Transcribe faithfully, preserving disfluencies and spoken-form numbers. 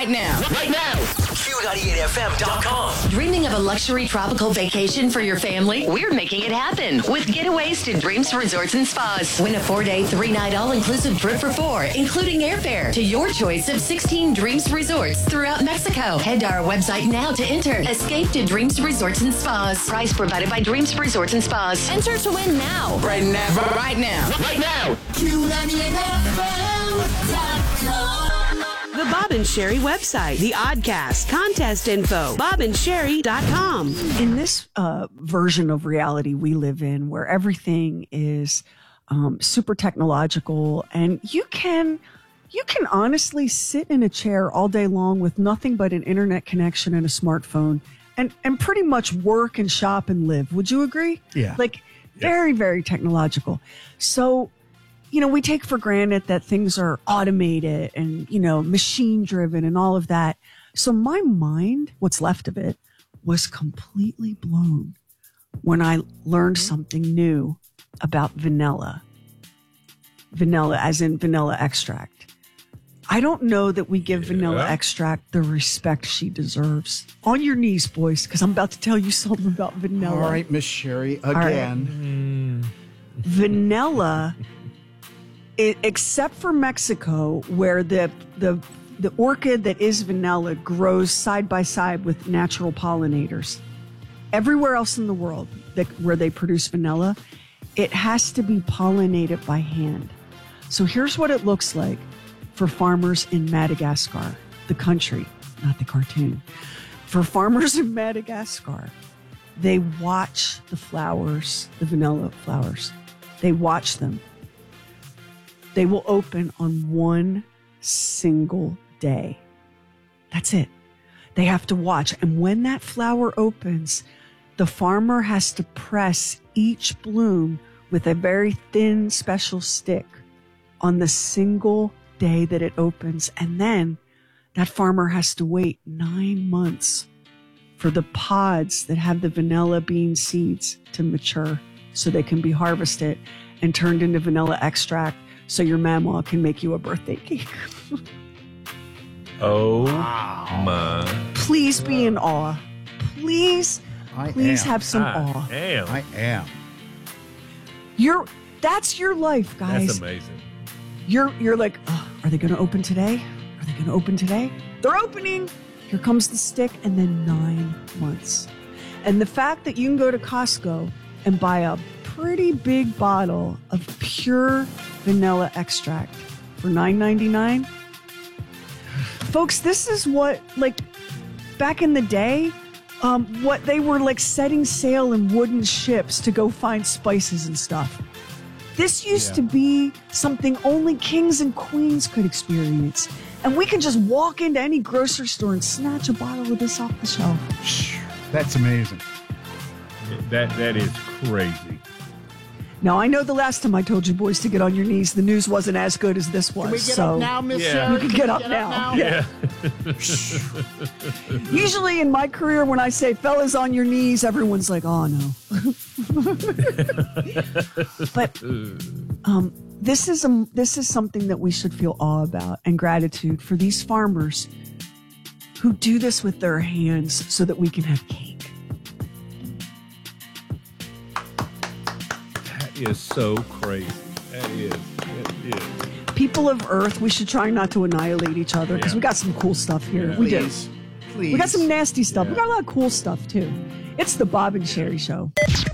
right now. Right now. Q ninety-eight F M dot com. Dreaming of a luxury tropical vacation for your family? We're making it happen with Getaways to Dreams Resorts and Spas. Win a four-day, three-night all-inclusive trip for four, including airfare to your choice of sixteen Dreams Resorts throughout Mexico. Head to our website now to enter. Escape to Dreams Resorts and Spas. Price provided by Dreams Resorts and Spas. Enter to win now. Right now. Right now. Right now. Q ninety-eight F M dot com. The Bob and Sherry website, the Oddcast, contest info, bob and sherry dot com. In this uh, version of reality we live in, where everything is um, super technological, and you can you can honestly sit in a chair all day long with nothing but an internet connection and a smartphone, and and pretty much work and shop and live. Would you agree? Yeah. Like very, very technological. So, you know, we take for granted that things are automated and, you know, machine driven and all of that. So my mind, what's left of it, was completely blown when I learned something new about vanilla. Vanilla, as in vanilla extract. I don't know that we give yeah. vanilla extract the respect she deserves. On your knees, boys, because I'm about to tell you something about vanilla. All right, Miss Sherry, again. Right. Mm. Vanilla... It, except for Mexico, where the, the the orchid that is vanilla grows side by side with natural pollinators. Everywhere else in the world that where they produce vanilla, it has to be pollinated by hand. So here's what it looks like for farmers in Madagascar, the country, not the cartoon. For farmers in Madagascar, they watch the flowers, the vanilla flowers. They watch them. They will open on one single day. That's it. They have to watch. And when that flower opens, the farmer has to press each bloom with a very thin special stick on the single day that it opens. And then that farmer has to wait nine months for the pods that have the vanilla bean seeds to mature so they can be harvested and turned into vanilla extract, so your mama can make you a birthday cake. Oh, wow. My. Please be in awe. Please, I please am. have some I awe. Am. I am. You're, that's your life, guys. That's amazing. You're, you're like, oh, are they going to open today? Are they going to open today? They're opening. Here comes the stick, and then nine months. And the fact that you can go to Costco and buy a pretty big bottle of pure vanilla extract for nine ninety-nine. Folks, this is what, like, back in the day, um, what they were like setting sail in wooden ships to go find spices and stuff. This used yeah. to be something only kings and queens could experience. And we can just walk into any grocery store and snatch a bottle of this off the shelf. That's amazing. That That is crazy. Now, I know the last time I told you boys to get on your knees, the news wasn't as good as this was. Can we get so up now, Miss yeah. Sherry? You can get, up, get now. up now. Yeah. Usually in my career, when I say fellas on your knees, everyone's like, oh, no. But um, this is a, this is something that we should feel awe about and gratitude for these farmers who do this with their hands so that we can have cake. Is so crazy. That is. It is. People of Earth, we should try not to annihilate each other because yeah. we got some cool stuff here. Yeah. We Please. do. Please. We got some nasty stuff. Yeah. We got a lot of cool stuff too. It's the Bob and Sherry Show.